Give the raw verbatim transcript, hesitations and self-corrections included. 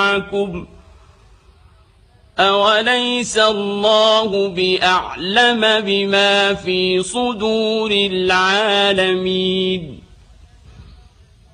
معكم أوليس الله بأعلم بما في صدور العالمين